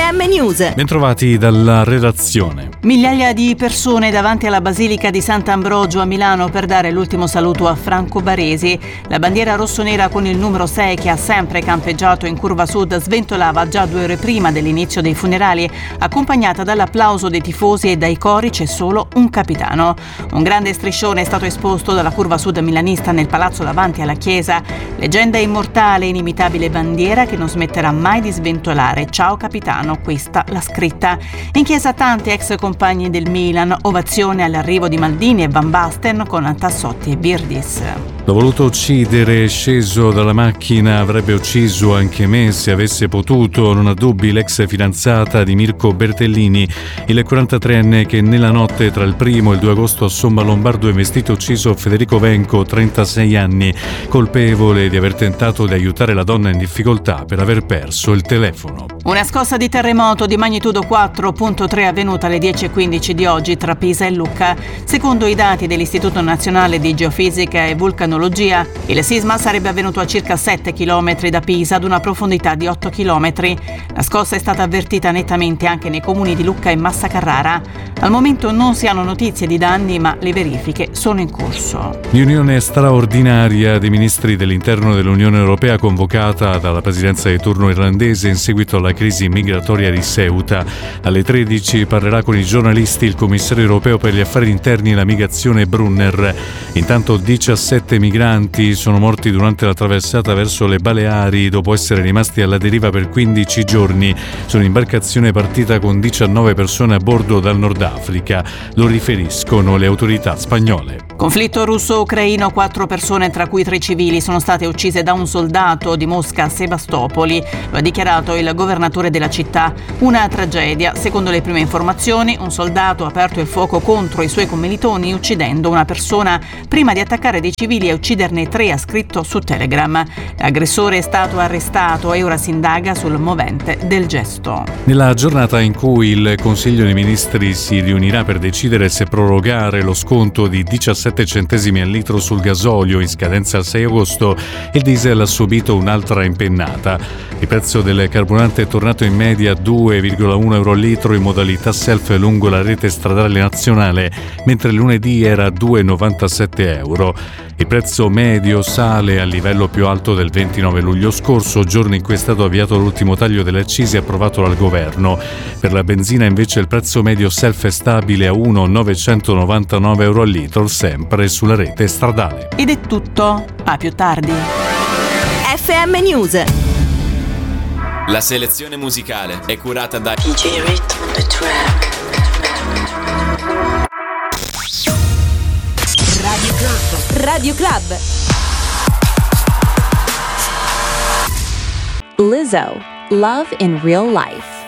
FM News. Bentrovati dalla redazione. Migliaia di persone davanti alla Basilica di Sant'Ambrogio a Milano per dare l'ultimo saluto a Franco Baresi. La bandiera rossonera con il numero 6, che ha sempre campeggiato in curva sud, sventolava già 2 ore prima dell'inizio dei funerali, accompagnata dall'applauso dei tifosi e dai cori "C'è solo un capitano". Un grande striscione è stato esposto dalla curva sud milanista nel palazzo davanti alla chiesa. Leggenda immortale, inimitabile bandiera che non smetterà mai di sventolare. Ciao capitano, questa l'ha scritta. In chiesa tanti ex compagni del Milan, ovazione all'arrivo di Maldini e Van Basten con Tassotti e Virdis. L'ho voluto uccidere, è sceso dalla macchina, avrebbe ucciso anche me se avesse potuto, non ha dubbi l'ex fidanzata di Mirko Bertellini, il 43enne che nella notte tra il 1 e il 2 agosto a Somma Lombardo ha investito e ucciso Federico Venco, 36 anni, colpevole di aver tentato di aiutare la donna in difficoltà per aver perso il telefono. Una scossa di terremoto di magnitudo 4.3 avvenuta alle 10:15 di oggi tra Pisa e Lucca. Secondo i dati dell'Istituto Nazionale di Geofisica e Vulcanologia, il sisma sarebbe avvenuto a circa 7 km da Pisa ad una profondità di 8 km. La scossa è stata avvertita nettamente anche nei comuni di Lucca e Massa Carrara. Al momento non si hanno notizie di danni, ma le verifiche sono in corso. Riunione straordinaria dei ministri dell'interno dell'Unione Europea convocata dalla presidenza di turno irlandese in seguito alla crisi migratoria di Ceuta. Alle 13 parlerà con i giornalisti il commissario europeo per gli affari interni e la migrazione Brunner. Intanto 17 migranti sono morti durante la traversata verso le Baleari dopo essere rimasti alla deriva per 15 giorni. Su un'imbarcazione partita con 19 persone a bordo dal Nord Africa, lo riferiscono le autorità spagnole. Conflitto russo-ucraino, 4 persone tra cui 3 civili sono state uccise da un soldato di Mosca a Sebastopoli. Lo ha dichiarato il governatore della città. Una tragedia. Secondo le prime informazioni, un soldato ha aperto il fuoco contro i suoi commilitoni uccidendo una persona prima di attaccare dei civili e ucciderne 3, ha scritto su Telegram. L'aggressore è stato arrestato e ora si indaga sul movente del gesto. Nella giornata in cui il Consiglio dei Ministri si riunirà per decidere se prorogare lo sconto di 17 centesimi al litro sul gasolio in scadenza al 6 agosto, il diesel ha subito un'altra impennata. Il prezzo del carburante è tornato in media a 2,1 euro al litro in modalità self lungo la rete stradale nazionale, mentre lunedì era a 2,97 euro. Il prezzo medio sale al livello più alto del 29 luglio scorso, giorno in cui è stato avviato l'ultimo taglio delle accise approvato dal governo. Per la benzina invece il prezzo medio self è stabile a 1,999 euro al litro, sempre sulla rete stradale. Ed è tutto, a più tardi. FM News. La selezione musicale è curata da DJ Rhythm on the track. Radio Club. Lizzo, Love in Real Life.